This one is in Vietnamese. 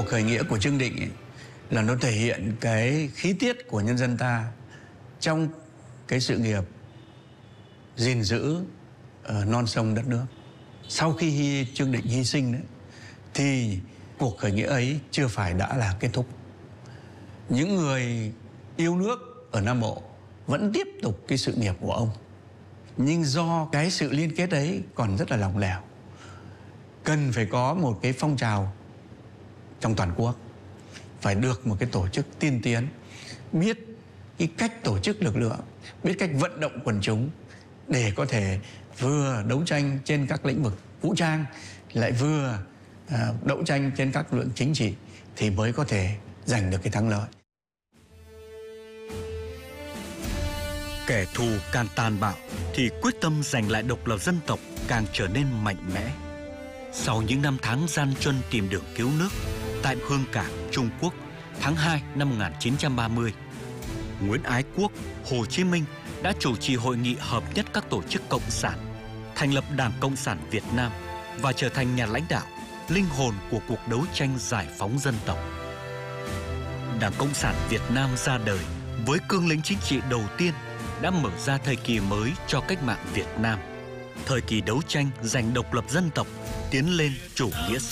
cuộc khởi nghĩa của Trương Định ấy, là nó thể hiện cái khí tiết của nhân dân ta trong cái sự nghiệp gìn giữ non sông đất nước. Sau khi Trương Định hy sinh đấy, thì cuộc khởi nghĩa ấy chưa phải đã là kết thúc. Những người yêu nước ở Nam Bộ vẫn tiếp tục cái sự nghiệp của ông. Nhưng do cái sự liên kết ấy còn rất là lỏng lẻo, cần phải có một cái phong trào trong toàn quốc, phải được một cái tổ chức tiên tiến, biết cái cách tổ chức lực lượng, biết cách vận động quần chúng để có thể vừa đấu tranh trên các lĩnh vực vũ trang, lại vừa đấu tranh trên các lĩnh vực chính trị, thì mới có thể giành được cái thắng lợi. Kẻ thù càng tàn bạo thì quyết tâm giành lại độc lập dân tộc càng trở nên mạnh mẽ. Sau những năm tháng gian truân tìm đường cứu nước tại Hương Cảng, Trung Quốc tháng 2 năm 1930, Nguyễn Ái Quốc, Hồ Chí Minh đã chủ trì hội nghị hợp nhất các tổ chức cộng sản, thành lập Đảng Cộng sản Việt Nam và trở thành nhà lãnh đạo, linh hồn của cuộc đấu tranh giải phóng dân tộc. Đảng Cộng sản Việt Nam ra đời với cương lĩnh chính trị đầu tiên đã mở ra thời kỳ mới cho cách mạng Việt Nam, thời kỳ đấu tranh giành độc lập dân tộc, tiến lên chủ nghĩa xã